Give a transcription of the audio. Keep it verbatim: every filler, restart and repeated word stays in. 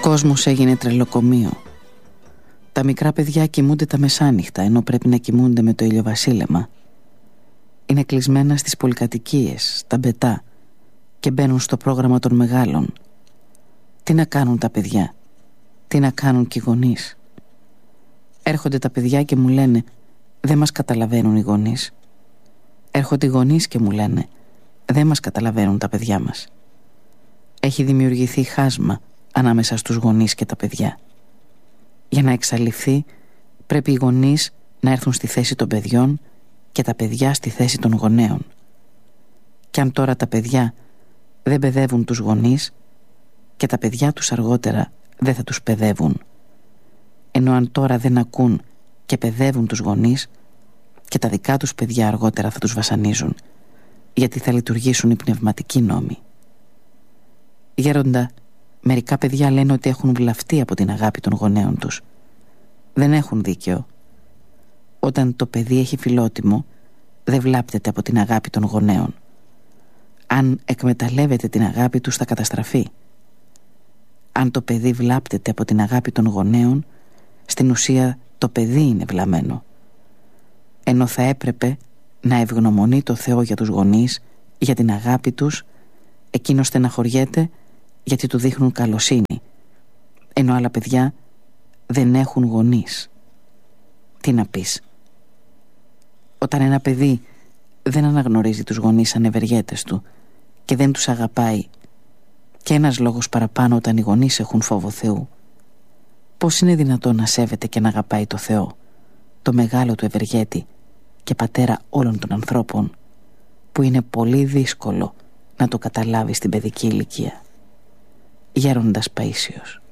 κόσμος έγινε τρελοκομείο. Τα μικρά παιδιά κοιμούνται τα μεσάνυχτα, ενώ πρέπει να κοιμούνται με το ηλιοβασίλεμα. Είναι κλεισμένα στις πολυκατοικίες, στα μπετά, και μπαίνουν στο πρόγραμμα των μεγάλων. Τι να κάνουν τα παιδιά, τι να κάνουν και οι γονείς. Έρχονται τα παιδιά και μου λένε «Δεν μας καταλαβαίνουν οι γονείς». Έρχονται οι γονείς και μου λένε «Δεν μας καταλαβαίνουν τα παιδιά μας». Έχει δημιουργηθεί χάσμα ανάμεσα στους γονείς και τα παιδιά. Για να εξαλειφθεί πρέπει οι γονείς να έρθουν στη θέση των παιδιών και τα παιδιά στη θέση των γονέων. Κι αν τώρα τα παιδιά δεν παιδεύουν τους γονείς, και τα παιδιά τους αργότερα δεν θα τους παιδεύουν. Ενώ αν τώρα δεν ακούν και παιδεύουν τους γονείς, και τα δικά τους παιδιά αργότερα θα τους βασανίζουν, γιατί θα λειτουργήσουν οι πνευματικοί νόμοι. Γέροντα, μερικά παιδιά λένε ότι έχουν βλαφτεί από την αγάπη των γονέων τους. Δεν έχουν δίκαιο. Όταν το παιδί έχει φιλότιμο, δεν βλάπτεται από την αγάπη των γονέων. Αν εκμεταλλεύεται την αγάπη τους, θα καταστραφεί. Αν το παιδί βλάπτεται από την αγάπη των γονέων, στην ουσία το παιδί είναι βλαμμένο. Ενώ θα έπρεπε να ευγνωμονεί το Θεό για τους γονείς, για την αγάπη τους, εκείνος στεναχωριέται γιατί του δείχνουν καλοσύνη, ενώ άλλα παιδιά δεν έχουν γονείς. Τι να πεις? Όταν ένα παιδί δεν αναγνωρίζει τους γονείς σαν ευεργέτες του και δεν τους αγαπάει, και ένας λόγος παραπάνω όταν οι γονείς έχουν φόβο Θεού, πώς είναι δυνατόν να σέβεται και να αγαπάει το Θεό, το μεγάλο του ευεργέτη και πατέρα όλων των ανθρώπων, που είναι πολύ δύσκολο να το καταλάβει στην παιδική ηλικία? Γέροντας Παΐσιος.